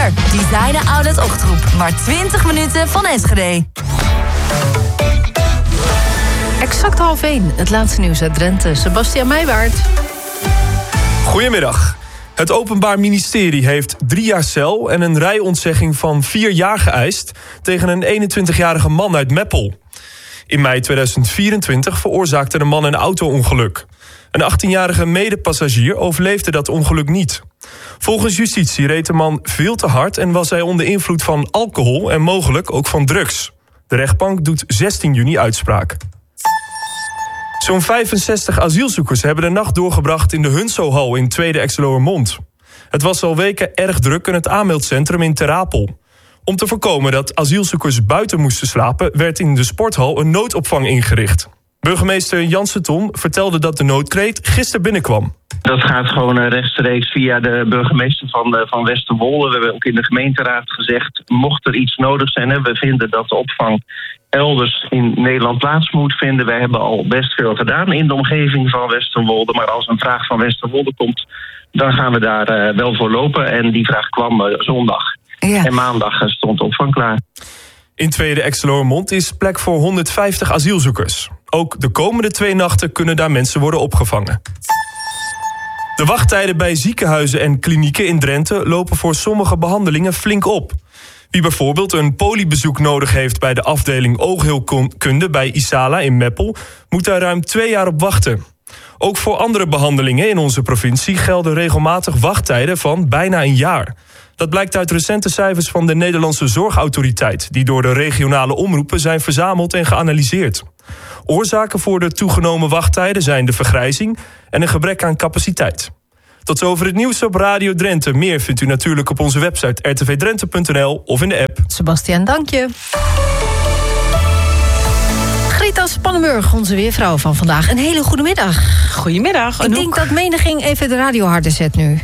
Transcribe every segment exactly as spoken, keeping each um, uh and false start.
Lekker. Designer Outlet Ochtroep. Maar twintig minuten van Enschede. Exact half één. Het laatste nieuws uit Drenthe. Sebastian Meijwaard. Goedemiddag. Het Openbaar Ministerie heeft drie jaar cel en een rijontzegging van vier jaar geëist tegen een eenentwintigjarige man uit Meppel. In mei tweeduizend vierentwintig veroorzaakte de man een auto-ongeluk. Een achttienjarige medepassagier overleefde dat ongeluk niet. Volgens justitie reed de man veel te hard en was hij onder invloed van alcohol en mogelijk ook van drugs. De rechtbank doet zestien juni uitspraak. Zo'n vijfenzestig asielzoekers hebben de nacht doorgebracht in de Hunsohal in Tweede Exeloërmond. Het was al weken erg druk in het aanmeldcentrum in Ter Apel. Om te voorkomen dat asielzoekers buiten moesten slapen, werd in de sporthal een noodopvang ingericht. Burgemeester Janssen Ton vertelde dat de noodkreet gisteren binnenkwam. Dat gaat gewoon rechtstreeks via de burgemeester van, van Westerwolde. We hebben ook in de gemeenteraad gezegd, mocht er iets nodig zijn, hè, we vinden dat de opvang elders in Nederland plaats moet vinden. Wij hebben al best veel gedaan in de omgeving van Westerwolde. Maar als een vraag van Westerwolde komt, dan gaan we daar uh, wel voor lopen. En die vraag kwam uh, zondag. Ja. En maandag uh, stond de opvang klaar. In Tweede Exeloërmond is plek voor honderdvijftig asielzoekers. Ook de komende twee nachten kunnen daar mensen worden opgevangen. De wachttijden bij ziekenhuizen en klinieken in Drenthe lopen voor sommige behandelingen flink op. Wie bijvoorbeeld een polybezoek nodig heeft bij de afdeling oogheelkunde bij Isala in Meppel, moet daar ruim twee jaar op wachten. Ook voor andere behandelingen in onze provincie gelden regelmatig wachttijden van bijna een jaar. Dat blijkt uit recente cijfers van de Nederlandse Zorgautoriteit, die door de regionale omroepen zijn verzameld en geanalyseerd. Oorzaken voor de toegenomen wachttijden zijn de vergrijzing en een gebrek aan capaciteit. Tot zover het nieuws op Radio Drenthe. Meer vindt u natuurlijk op onze website r t v drenthe punt n l of in de app. Sebastian, dank je. Greta Spannenburg, onze weervrouw van vandaag. Een hele goede middag. Goedemiddag. Ik denk dat meniging even de radio harder zet nu.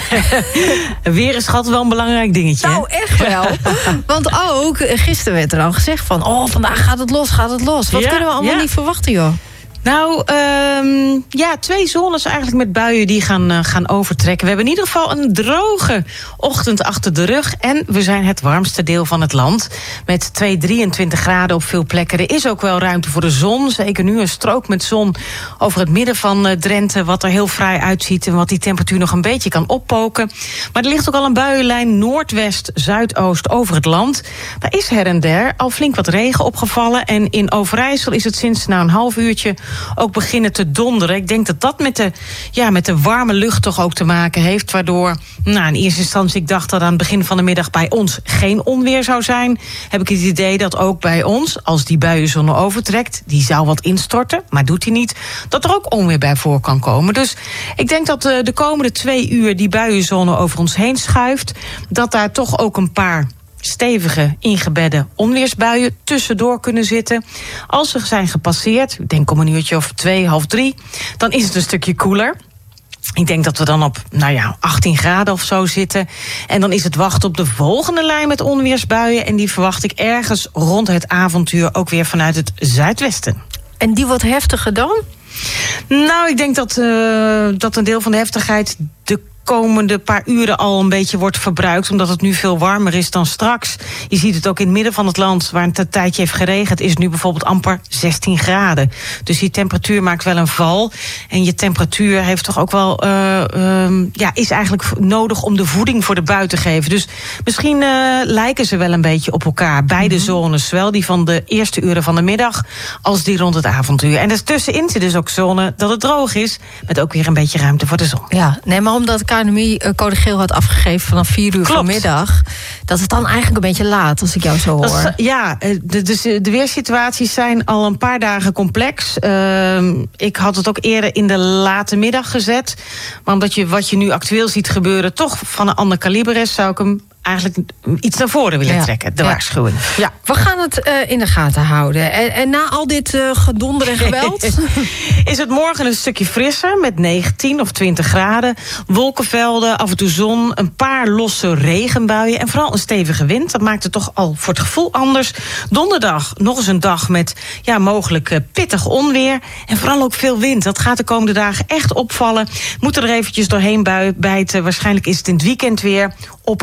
Weer is schat wel een belangrijk dingetje. Nou, echt wel. Want ook, gisteren werd er al gezegd van, oh, vandaag gaat het los, gaat het los. Wat ja, kunnen we allemaal ja. niet verwachten, joh? Nou, um, ja, twee zones eigenlijk met buien die gaan, uh, gaan overtrekken. We hebben in ieder geval een droge ochtend achter de rug. En we zijn het warmste deel van het land. Met twee, drieëntwintig graden op veel plekken. Er is ook wel ruimte voor de zon. Zeker nu een strook met zon over het midden van uh, Drenthe. Wat er heel fraai uitziet en wat die temperatuur nog een beetje kan oppoken. Maar er ligt ook al een buienlijn noordwest, zuidoost over het land. Daar is her en der al flink wat regen opgevallen. En in Overijssel is het sinds na een half uurtje ook beginnen te donderen. Ik denk dat dat met de, ja, met de warme lucht toch ook te maken heeft. Waardoor, nou, in eerste instantie ik dacht dat aan het begin van de middag bij ons geen onweer zou zijn. Heb ik het idee dat ook bij ons, als die buienzone overtrekt, die zou wat instorten, maar doet hij niet, dat er ook onweer bij voor kan komen. Dus ik denk dat de, de komende twee uur die buienzone over ons heen schuift, dat daar toch ook een paar stevige, ingebedde onweersbuien tussendoor kunnen zitten. Als ze zijn gepasseerd, ik denk om een uurtje of twee, half drie, dan is het een stukje koeler. Ik denk dat we dan op, nou ja, achttien graden of zo zitten. En dan is het wachten op de volgende lijn met onweersbuien. En die verwacht ik ergens rond het avontuur ook weer vanuit het zuidwesten. En die wordt heftiger dan? Nou, ik denk dat, uh, dat een deel van de heftigheid de komende paar uren al een beetje wordt verbruikt, omdat het nu veel warmer is dan straks. Je ziet het ook in het midden van het land, waar het een tijdje heeft geregend, is het nu bijvoorbeeld amper zestien graden. Dus die temperatuur maakt wel een val. En je temperatuur heeft toch ook wel, uh, um, ja, is eigenlijk nodig om de voeding voor de bui te geven. Dus misschien uh, lijken ze wel een beetje op elkaar. Beide mm-hmm. zones, zowel die van de eerste uren van de middag als die rond het avontuur. En er tussenin zit dus ook zone dat het droog is, met ook weer een beetje ruimte voor de zon. Ja, nee, maar omdat K N M I code geel had afgegeven vanaf vier uur vanmiddag, dat is dan eigenlijk een beetje laat, als ik jou zo hoor. Dat is, ja, de, dus de weersituaties zijn al een paar dagen complex. Uh, ik had het ook eerder in de late middag gezet. Maar omdat je wat je nu actueel ziet gebeuren toch van een ander kaliber is, zou ik hem eigenlijk iets naar voren willen ja. trekken, de ja. waarschuwing. Ja, we gaan het uh, in de gaten houden. En, en na al dit uh, gedonder en geweld is het morgen een stukje frisser met negentien of twintig graden. Wolkenvelden, af en toe zon, een paar losse regenbuien en vooral een stevige wind. Dat maakt het toch al voor het gevoel anders. Donderdag nog eens een dag met ja, mogelijk uh, pittig onweer en vooral ook veel wind. Dat gaat de komende dagen echt opvallen. Moeten er eventjes doorheen bui- bijten. Waarschijnlijk is het in het weekend weer op een bui na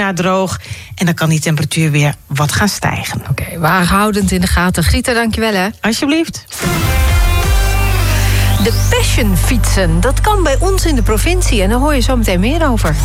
hierna droog. En dan kan die temperatuur weer wat gaan stijgen. Oké, okay, we houden het in de gaten. Grieta, dankjewel hè. Alsjeblieft. De Passion fietsen, dat kan bij ons in de provincie. En daar hoor je zo meteen meer over.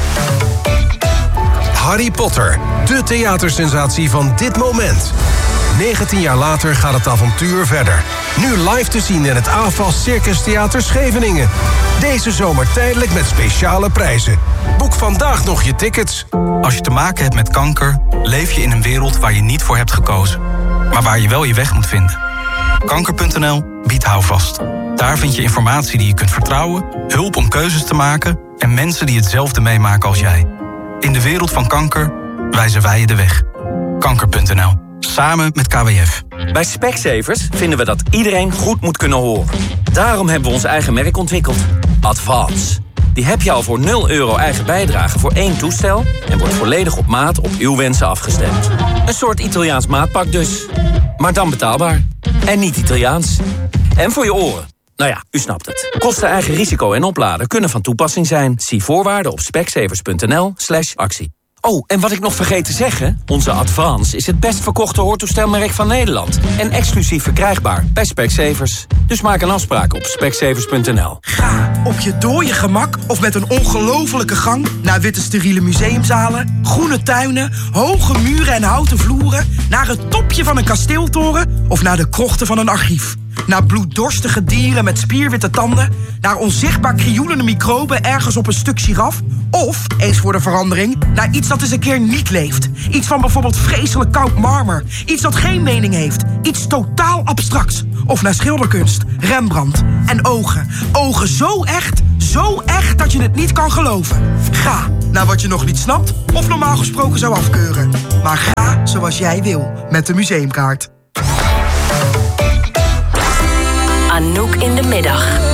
Harry Potter, de theatersensatie van dit moment. negentien jaar later gaat het avontuur verder. Nu live te zien in het A F A S Circus Theater Scheveningen. Deze zomer tijdelijk met speciale prijzen. Boek vandaag nog je tickets. Als je te maken hebt met kanker, leef je in een wereld waar je niet voor hebt gekozen. Maar waar je wel je weg moet vinden. Kanker punt n l biedt houvast. Daar vind je informatie die je kunt vertrouwen, hulp om keuzes te maken en mensen die hetzelfde meemaken als jij. In de wereld van kanker wijzen wij je de weg. Kanker punt n l. Samen met K W F. Bij Specsavers vinden we dat iedereen goed moet kunnen horen. Daarom hebben we ons eigen merk ontwikkeld. Advance. Die heb je al voor nul euro eigen bijdrage voor één toestel en wordt volledig op maat op uw wensen afgestemd. Een soort Italiaans maatpak dus. Maar dan betaalbaar. En niet Italiaans. En voor je oren. Nou ja, u snapt het. Kosten, eigen risico en opladen kunnen van toepassing zijn. Zie voorwaarden op specsavers punt n l slash actie. Oh, en wat ik nog vergeet te zeggen. Onze Advance is het best verkochte hoortoestelmerk van Nederland. En exclusief verkrijgbaar bij Specsavers. Dus maak een afspraak op specsavers punt n l. Ga op je dode gemak of met een ongelofelijke gang naar witte steriele museumzalen, groene tuinen, hoge muren en houten vloeren, naar het topje van een kasteeltoren of naar de krochten van een archief. Naar bloeddorstige dieren met spierwitte tanden, naar onzichtbaar krioelende microben ergens op een stuk giraf, of, eens voor de verandering, naar iets dat eens een keer niet leeft. Iets van bijvoorbeeld vreselijk koud marmer. Iets dat geen mening heeft. Iets totaal abstracts. Of naar schilderkunst, Rembrandt. En ogen. Ogen zo echt, zo echt dat je het niet kan geloven. Ga naar wat je nog niet snapt of normaal gesproken zou afkeuren. Maar ga zoals jij wil met de museumkaart. Anouk in de middag.